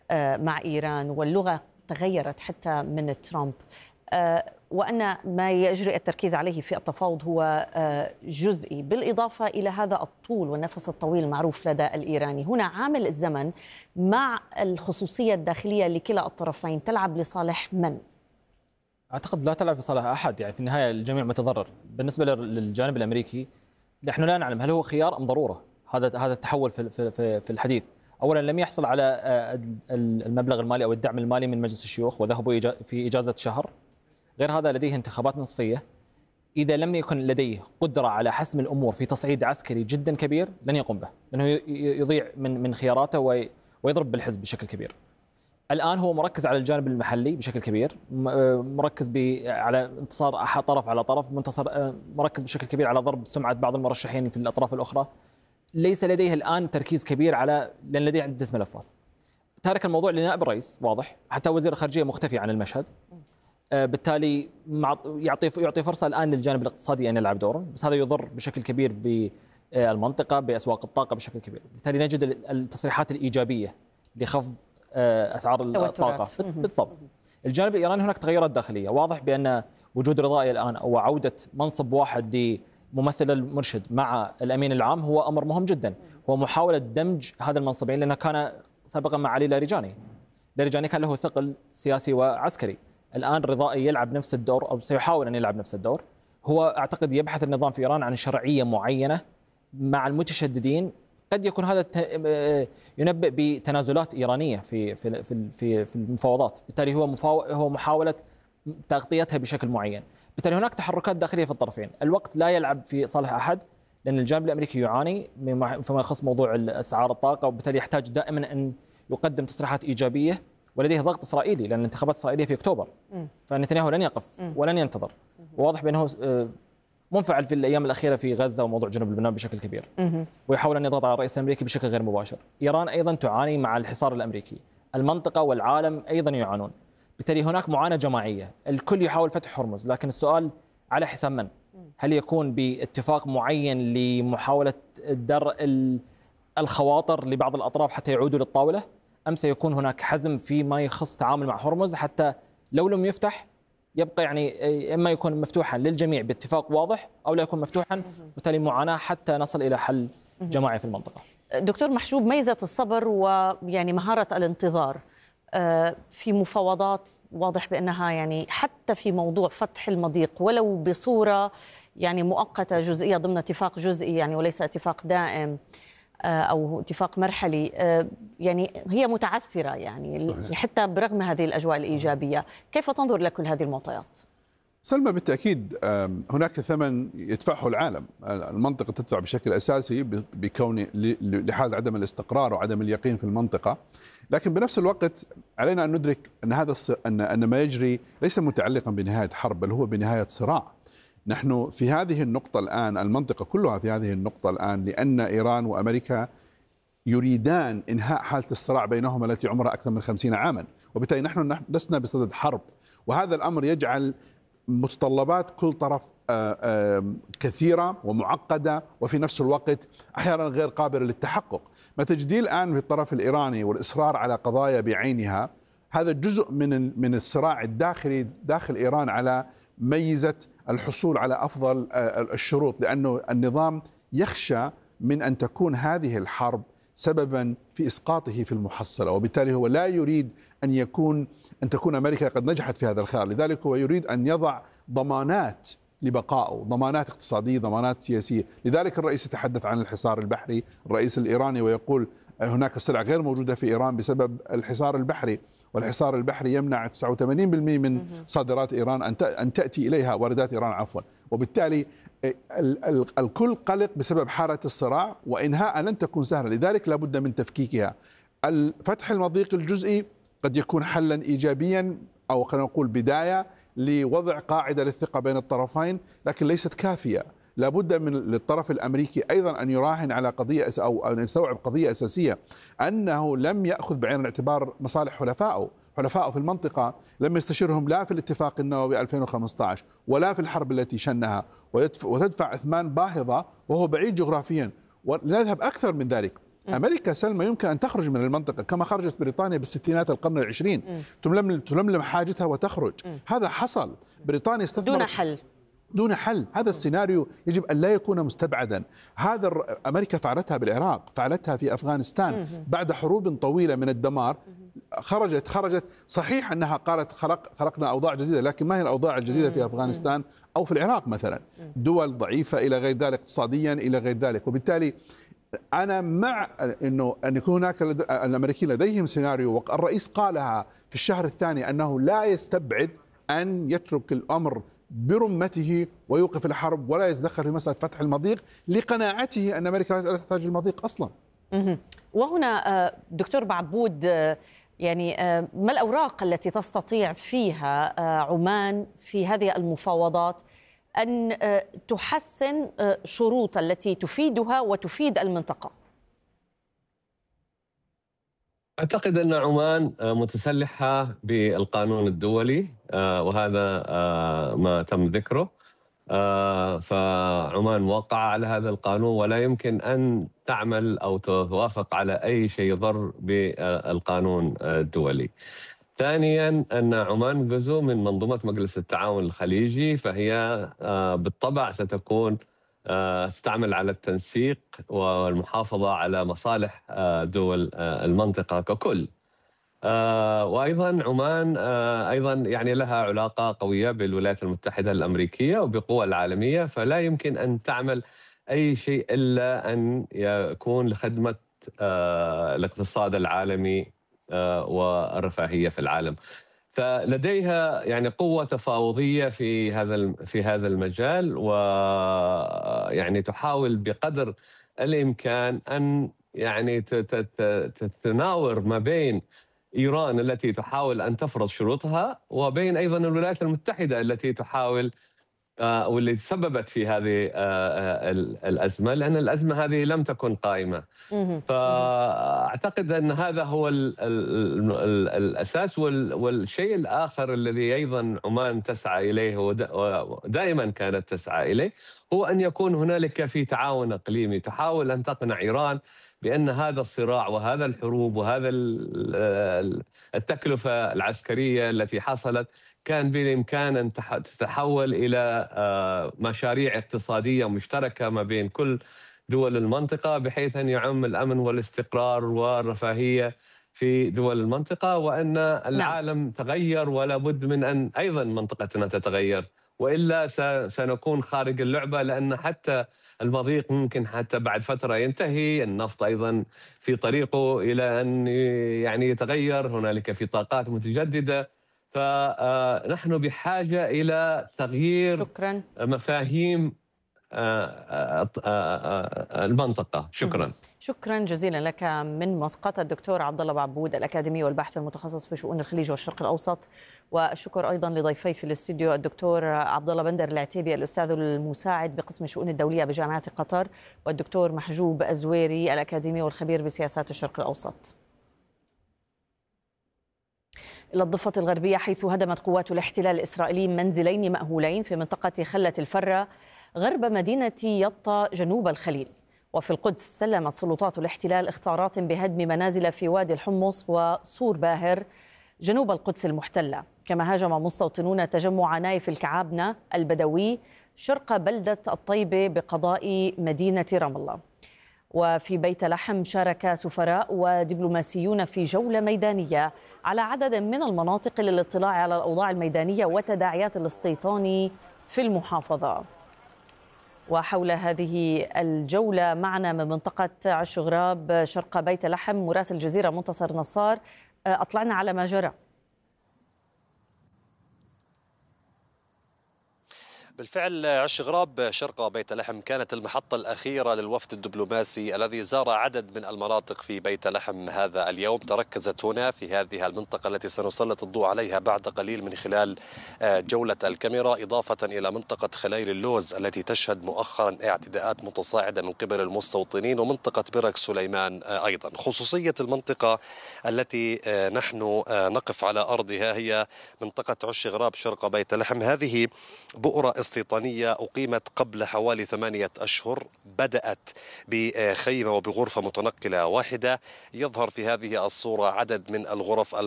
مع إيران، واللغة تغيرت حتى من ترامب، وأن ما يجري التركيز عليه في التفاوض هو جزئي، بالإضافة إلى هذا الطول والنفس الطويل المعروف لدى الإيراني. هنا عامل الزمن مع الخصوصية الداخلية لكلا الطرفين تلعب لصالح من؟ أعتقد لا تلعب في صالح أحد، يعني في النهاية الجميع متضرر. بالنسبة للجانب الأمريكي نحن لا نعلم هل هو خيار أم ضرورة هذا التحول في الحديث. أولا لم يحصل على المبلغ المالي أو الدعم المالي من مجلس الشيوخ وذهبوا في إجازة شهر. غير هذا لديه انتخابات نصفية. إذا لم يكن لديه قدرة على حسم الأمور في تصعيد عسكري جدا كبير لن يقوم به، لأنه يضيع من خياراته ويضرب بالحزب بشكل كبير. الآن هو مركز على الجانب المحلي بشكل كبير، مركز على انتصار طرف على طرف، مركز بشكل كبير على ضرب سمعة بعض المرشحين في الأطراف الأخرى. ليس لديه الآن تركيز كبير لأن لديه عدة ملفات. تارك الموضوع لنائب الرئيس واضح، حتى وزير الخارجية مختفي عن المشهد. بالتالي يعطي فرصة الآن للجانب الاقتصادي أن يلعب دورا، بس هذا يضر بشكل كبير بالمنطقة، بأسواق الطاقة بشكل كبير. بالتالي نجد التصريحات الإيجابية لخفض أسعار الطاقة بالضبط. الجانب الإيراني هناك تغيرات داخلية، واضح بأن وجود رضائي الآن أو عودة منصب واحد لممثل المرشد مع الأمين العام هو أمر مهم جدا. هو محاولة دمج هذا المنصبين، لأنه كان سابقا مع علي لاrijani كان له ثقل سياسي وعسكري. الآن رضائي يلعب نفس الدور أو سيحاول أن يلعب نفس الدور. هو أعتقد يبحث النظام في إيران عن شرعية معينة مع المتشددين. قد يكون هذا ينبئ بتنازلات إيرانية في المفاوضات، بالتالي هو محاولة تغطيتها بشكل معين. بالتالي هناك تحركات داخلية في الطرفين. الوقت لا يلعب في صالح أحد، لأن الجانب الأمريكي يعاني فيما يخص موضوع أسعار الطاقة، وبالتالي يحتاج دائما أن يقدم تصريحات إيجابية، ولديه ضغط إسرائيلي لأن الانتخابات الإسرائيلية في أكتوبر. فنتنياهو لن يقف ولن ينتظر، وواضح بأنه منفعل في الأيام الأخيرة في غزة وموضوع جنوب لبنان بشكل كبير، ويحاول أن يضغط على الرئيس الأمريكي بشكل غير مباشر. إيران أيضا تعاني مع الحصار الأمريكي، المنطقة والعالم أيضا يعانون. بالتالي هناك معاناة جماعية، الكل يحاول فتح هرمز، لكن السؤال على حساب من؟ هل يكون باتفاق معين لمحاولة درء الخواطر لبعض الأطراف حتى يعودوا للطاولة، أم سيكون هناك حزم فيما يخص تعامل مع هرمز حتى لو لم يفتح يبقى يعني إما يكون مفتوحا للجميع باتفاق واضح أو لا يكون مفتوحا، وبالتالي معاناة حتى نصل إلى حل جماعي في المنطقة. دكتور محجوب، ميزة الصبر ويعني مهارة الانتظار في مفاوضات واضح بأنها يعني حتى في موضوع فتح المضيق ولو بصورة يعني مؤقتة جزئية ضمن اتفاق جزئي يعني وليس اتفاق دائم أو اتفاق مرحلي، يعني هي متعثرة يعني حتى برغم هذه الأجواء الإيجابية. كيف تنظر لكل هذه المعطيات؟ سلمى، بالتأكيد هناك ثمن يدفعه العالم، المنطقة تدفع بشكل أساسي بكون لحال عدم الاستقرار وعدم اليقين في المنطقة، لكن بنفس الوقت علينا أن ندرك أن أن ما يجري ليس متعلقا بنهاية حرب، بل هو بنهاية صراع. نحن في هذه النقطة الآن، المنطقة كلها في هذه النقطة الآن، لأن إيران وأمريكا يريدان إنهاء حالة الصراع بينهما التي عمرها أكثر من 50 عاما، وبالتالي نحن لسنا بصدد حرب، وهذا الأمر يجعل متطلبات كل طرف كثيرة ومعقدة وفي نفس الوقت أحيانا غير قابلة للتحقق. ما تجديه الآن في الطرف الإيراني والإصرار على قضايا بعينها، هذا جزء من الصراع الداخلي داخل إيران على ميزة الحصول على أفضل الشروط، لأنه النظام يخشى من أن تكون هذه الحرب سببا في إسقاطه في المحصلة، وبالتالي هو لا يريد أن تكون أمريكا قد نجحت في هذا الخيار. لذلك هو يريد أن يضع ضمانات لبقائه، ضمانات اقتصادية، ضمانات سياسية. لذلك الرئيس يتحدث عن الحصار البحري، الرئيس الإيراني، ويقول هناك سلع غير موجودة في إيران بسبب الحصار البحري، والحصار البحري يمنع 89% من صادرات إيران أن تأتي إليها، واردات إيران عفوا. وبالتالي الكل قلق بسبب حالة الصراع، وإنهاء لن تكون سهلة، لذلك لا بد من تفكيكها. فتح المضيق الجزئي قد يكون حلا إيجابيا، أو خلينا نقول بداية لوضع قاعدة للثقة بين الطرفين، لكن ليست كافية. لابد من للطرف الأمريكي أيضا أن يراهن على قضية أو أن يستوعب قضية أساسية، أنه لم يأخذ بعين الاعتبار مصالح حلفائه في المنطقة، لم يستشيرهم لا في الاتفاق النووي 2015 ولا في الحرب التي شنها، وتدفع أثمان باهظة وهو بعيد جغرافيا. ولنذهب أكثر من ذلك، أمريكا سلمى يمكن أن تخرج من المنطقة كما خرجت بريطانيا بالستينات القرن العشرين، تلملم حاجتها وتخرج. هذا حصل. بريطانيا استثمرت دون حل. هذا السيناريو يجب أن لا يكون مستبعدا. أمريكا فعلتها بالعراق، فعلتها في أفغانستان بعد حروب طويلة من الدمار. خرجت صحيح أنها قالت خلقنا أوضاع جديدة، لكن ما هي الأوضاع الجديدة في أفغانستان أو في العراق مثلا؟ دول ضعيفة إلى غير ذلك، اقتصاديا إلى غير ذلك. وبالتالي أنا مع أنه أن يكون هناك الأمريكيين لديهم سيناريو، والرئيس قالها في الشهر الثاني أنه لا يستبعد أن يترك الأمر برمته ويوقف الحرب ولا يتدخل في مسألة فتح المضيق، لقناعته أن أمريكا لا تحتاج المضيق أصلا. وهنا دكتور بعبود، يعني ما الأوراق التي تستطيع فيها عمان في هذه المفاوضات أن تحسن شروط التي تفيدها وتفيد المنطقة؟ أعتقد أن عمان متسلحة بالقانون الدولي، وهذا ما تم ذكره. فعمان موقعة على هذا القانون ولا يمكن أن تعمل أو توافق على أي شيء يضر بالقانون الدولي. ثانياً أن عمان جزء من منظومة مجلس التعاون الخليجي، فهي بالطبع ستكون تستعمل على التنسيق والمحافظة على مصالح دول المنطقة ككل. وأيضاً عمان أيضاً يعني لها علاقة قوية بالولايات المتحدة الأمريكية وبقوى العالمية، فلا يمكن أن تعمل أي شيء إلا أن يكون لخدمة الاقتصاد العالمي والرفاهية في العالم. فلديها يعني قوة تفاوضية في هذا المجال، ويعني تحاول بقدر الإمكان أن يعني تتناور ما بين إيران التي تحاول أن تفرض شروطها وبين أيضا الولايات المتحدة التي تحاول واللي تسببت في هذه الأزمة، لأن الأزمة هذه لم تكن قائمة. فأعتقد أن هذا هو الأساس. والشيء الآخر الذي أيضا عمان تسعى إليه ودائما كانت تسعى إليه هو أن يكون هنالك في تعاون إقليمي، تحاول أن تقنع إيران بأن هذا الصراع وهذا الحروب وهذا التكلفة العسكرية التي حصلت كان بالإمكان أن تتحول إلى مشاريع اقتصادية مشتركة ما بين كل دول المنطقة، بحيث أن يعم الأمن والاستقرار والرفاهية في دول المنطقة، وأن العالم تغير ولا بد من أن أيضا منطقتنا تتغير، وإلا سنكون خارج اللعبة. لأن حتى المضيق ممكن حتى بعد فترة ينتهي، النفط أيضا في طريقه إلى أن يعني يتغير، هنالك في طاقات متجددة. فنحن بحاجة إلى تغيير مفاهيم المنطقة. شكرا. شكرا جزيلا لك من مسقط الدكتور عبد الله بعبود، الأكاديمي والباحث المتخصص في شؤون الخليج والشرق الأوسط. والشكر أيضا لضيفي في الاستوديو الدكتور عبد الله بندر العتيبي، الأستاذ المساعد بقسم الشؤون الدولية بجامعة قطر، والدكتور محجوب الزويري، الأكاديمي والخبير بسياسات الشرق الأوسط. إلى الضفة الغربية، حيث هدمت قوات الاحتلال الإسرائيلي منزلين مأهولين في منطقة خلة الفرة غرب مدينة يطا جنوب الخليل. وفي القدس سلمت سلطات الاحتلال اخطارات بهدم منازل في وادي الحمص وصور باهر جنوب القدس المحتلة. كما هاجم مستوطنون تجمع نايف الكعابنة البدوي شرق بلدة الطيبة بقضاء مدينة رام الله. وفي بيت لحم شارك سفراء ودبلوماسيون في جولة ميدانية على عدد من المناطق للاطلاع على الأوضاع الميدانية وتداعيات الاستيطان في المحافظة. وحول هذه الجولة معنا من منطقة عش غراب شرق بيت لحم مراسل الجزيرة منتصر نصار، أطلعنا على ما جرى. بالفعل عش غراب شرق بيت لحم كانت المحطة الأخيرة للوفد الدبلوماسي الذي زار عدد من المناطق في بيت لحم هذا اليوم. تركزت هنا في هذه المنطقة التي سنسلط الضوء عليها بعد قليل من خلال جولة الكاميرا، إضافة إلى منطقة خليل اللوز التي تشهد مؤخرا اعتداءات متصاعدة من قبل المستوطنين، ومنطقة برك سليمان أيضا. خصوصية المنطقة التي نحن نقف على أرضها هي منطقة عش غراب شرق بيت لحم. هذه بؤرة الاستيطانية أقيمت قبل حوالي 8 أشهر، بدأت بخيمة وبغرفة متنقلة واحدة. يظهر في هذه الصورة عدد من الغرف